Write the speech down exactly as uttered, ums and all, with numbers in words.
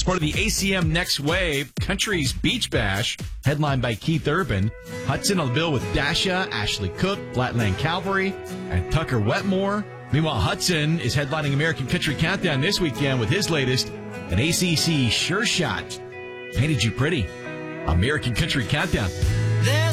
part of the A C M Next Wave Country's Beach Bash, headlined by Keith Urban. Hudson on the bill with Dasha, Ashley Cook, Flatland Cavalry, and Tucker Wetmore. Meanwhile, Hudson is headlining American Country Countdown this weekend with his latest, an A C C Sure Shot. Painted You Pretty. American Country Countdown. There's